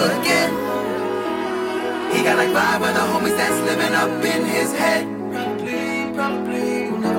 again. He got like 5 other homies that's living up in his head. Probably, never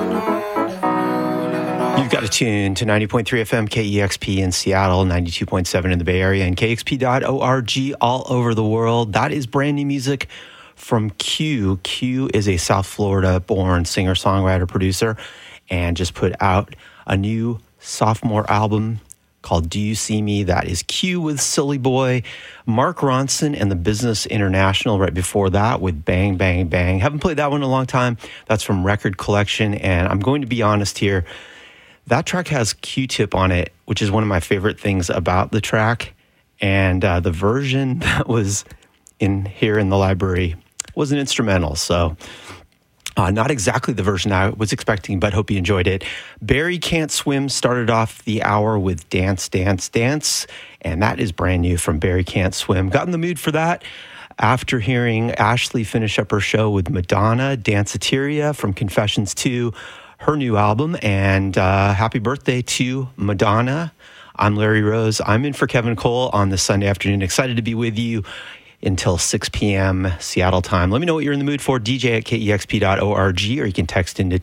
know. You've got to tune to 90.3 FM KEXP in Seattle, 92.7 in the Bay Area, and KEXP.org all over the world. That is brand new music from Q. Q is a South Florida-born singer-songwriter, producer, and just put out a new sophomore album called Do You See Me? That is Q with Silly Boy. Mark Ronson and the Business International right before that with Bang, Bang, Bang. Haven't played that one in a long time. That's from Record Collection, and I'm going to be honest here. That track has Q-Tip on it, which is one of my favorite things about the track. And the version that was in here in the library was an instrumental. So not exactly the version I was expecting, but hope you enjoyed it. Barry Can't Swim started off the hour with Dance, Dance, Dance. And that is brand new from Barry Can't Swim. Got in the mood for that after hearing Ashley finish up her show with Madonna, Danceteria from Confessions 2. Her new album, and happy birthday to Madonna. I'm Larry Rose. I'm in for Kevin Cole on this Sunday afternoon. Excited to be with you until 6 p.m. Seattle time. Let me know what you're in the mood for, DJ at KEXP.org, or you can text into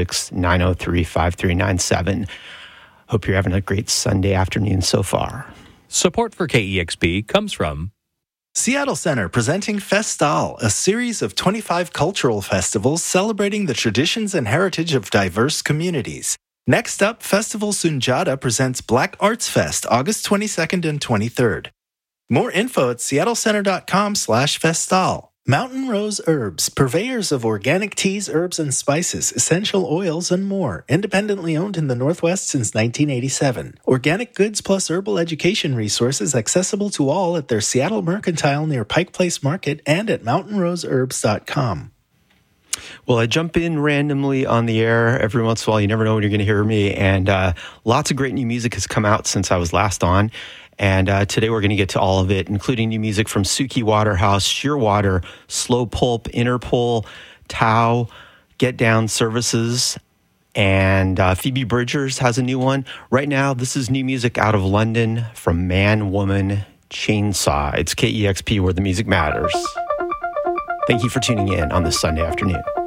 206-903-5397. Hope you're having a great Sunday afternoon so far. Support for KEXP comes from Seattle Center presenting Festal, a series of 25 cultural festivals celebrating the traditions and heritage of diverse communities. Next up, Festival Sunjata presents Black Arts Fest, August 22nd and 23rd. More info at seattlecenter.com/festal. Mountain Rose Herbs, purveyors of organic teas, herbs, and spices, essential oils, and more. Independently owned in the Northwest since 1987. Organic goods plus herbal education resources accessible to all at their Seattle Mercantile near Pike Place Market and at mountainroseherbs.com. Well, I jump in randomly on the air every once in a while. You never know when you're going to hear me. And lots of great new music has come out since I was last on. And today we're going to get to all of it, including new music from Suki Waterhouse, Shearwater, Slow Pulp, Interpol, Tau, Get Down Services, and Phoebe Bridgers has a new one. Right now, this is new music out of London from Man, Woman, Chainsaw. It's KEXP, where the music matters. Thank you for tuning in on this Sunday afternoon.